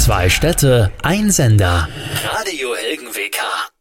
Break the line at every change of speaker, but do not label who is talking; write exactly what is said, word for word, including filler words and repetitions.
Zwei Städte, ein Sender. Radio Helgen W K.